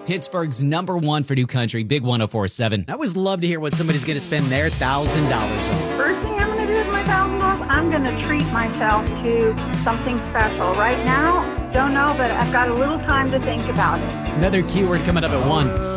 Pittsburgh's #1 for new country, Big 104.7. I always love to hear what somebody's going to spend their $1,000 on. First thing I'm going to do with my $1,000, I'm going to treat myself to something special. Right now, don't know, but I've got a little time to think about it. Another keyword coming up at 1.